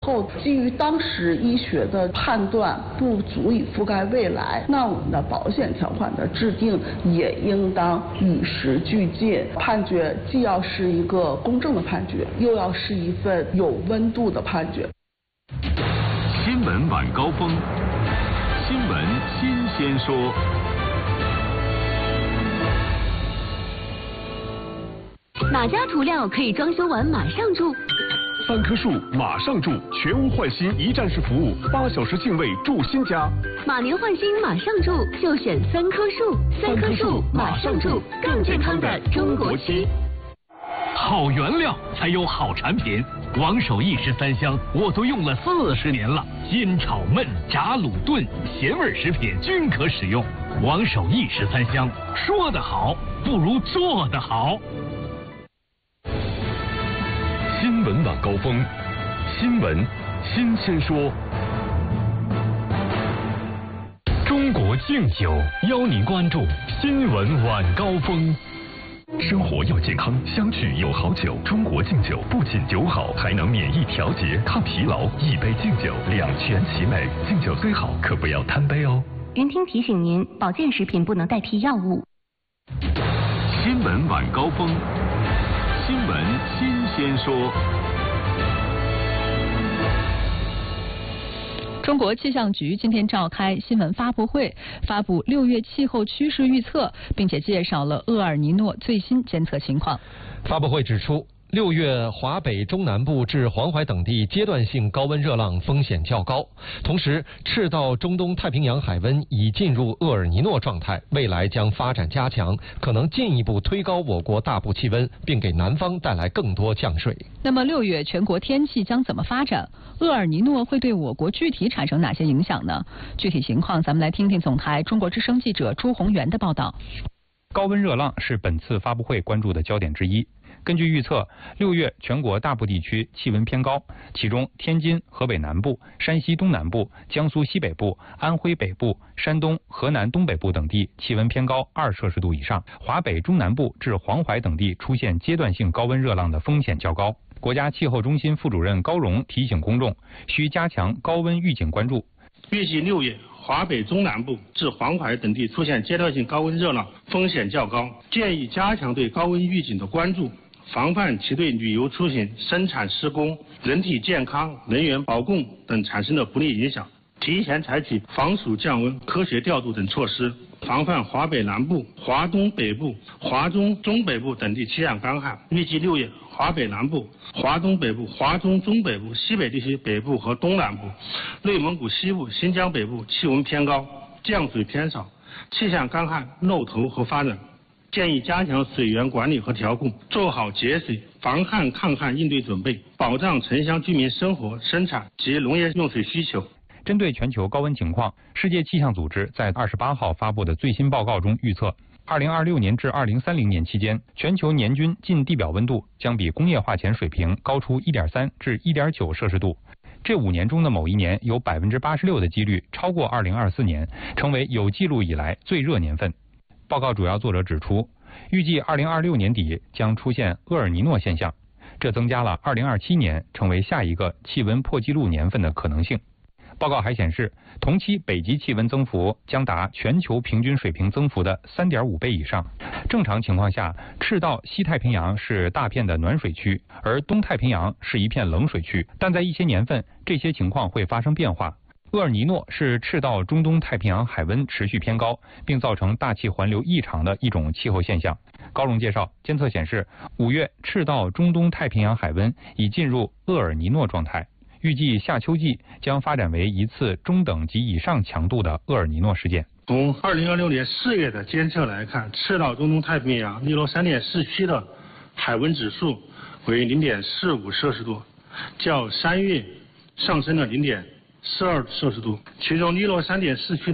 后基于当时医学的判断不足以覆盖未来，那我们的保险条款的制定也应当与时俱进，判决既要是一个公正的判决，又要是一份有温度的判决。 新闻晚高峰，新闻新鲜说。 哪家涂料可以装修完马上住 ？3棵树马上住，全屋换新一站式服务，8小时净位住新家。 马年换新马上住，就选3棵树。3棵树马上住，更健康的中国区。 好原料才有好产品，王守义13香我都用了40年了，煎炒焖炸卤炖咸味食品均可使用。王守义13香，说得好不如做得好。 新闻晚高峰，新闻新鲜说。中国敬酒邀您关注新闻晚高峰。生活要健康，相聚有好酒。中国敬酒不仅酒好，还能免疫调节、抗疲劳。一杯敬酒，两全其美。敬酒虽好，可不要贪杯哦。 云听提醒您，保健食品不能代替药物。 新闻晚高峰，新闻新鲜说。 中国气象局今天召开新闻发布会，发布6月气候趋势预测，并且介绍了厄尔尼诺最新监测情况。 发布会指出，6月华北中南部至黄淮等地阶段性高温热浪风险较高，同时赤道中东太平洋海温已进入厄尔尼诺状态，未来将发展加强，可能进一步推高我国大部气温，并给南方带来更多降水。 那么6月全国天气将怎么发展？厄尔尼诺会对我国具体产生哪些影响呢？具体情况咱们来听听总台中国之声记者朱宏元的报道。 高温热浪是本次发布会关注的焦点之一。根据预测，6月全国大部地区气温偏高，其中天津、河北南部、山西东南部、江苏西北部、安徽北部、山东、河南东北部等地气温偏高2摄氏度以上，华北中南部至黄淮等地出现阶段性高温热浪的风险较高。国家气候中心副主任高荣提醒公众，需加强高温预警关注。 预计6月华北中南部至黄淮等地出现阶段性高温热浪，风险较高，建议加强对高温预警的关注，防范其对旅游出行、生产施工、人体健康、能源保供等产生的不利影响，提前采取防暑降温、科学调度等措施，防范华北南部、华东北部、华中中北部等地气象干旱。预计6月华北南部、华东北部、华中中北部、西北地区北部和东南部、内蒙古西部、新疆北部气温偏高，降水偏少，气象干旱露头和发展。建议加强水源管理和调控，做好节水、防旱抗旱应对准备，保障城乡居民生活、生产及农业用水需求。 针对全球高温情况，世界气象组织在28号发布的最新报告中预测，2026年至2030年期间，全球年均近地表温度将比工业化前水平高出1.3至1.9摄氏度。这5年中的某一年有86%的几率超过2024年，成为有记录以来最热年份。报告主要作者指出，预计2026年底将出现厄尔尼诺现象，这增加了2027年成为下一个气温破纪录年份的可能性。报告还显示，同期北极气温增幅将达全球平均水平增幅的3.5倍以上。正常情况下，赤道西太平洋是大片的暖水区，而东太平洋是一片冷水区，但在一些年份，这些情况会发生变化。厄尔尼诺是赤道中东太平洋海温持续偏高，并造成大气环流异常的一种气候现象。高荣介绍，监测显示，5月赤道中东太平洋海温已进入厄尔尼诺状态，预计夏秋季将发展为一次中等及以上强度的厄尔尼诺事件。 从2026年4月的监测来看，赤道中东太平洋尼罗3点4区的海温指数为0.45摄氏度，较3月上升了0.42摄氏度，其中尼罗3点4区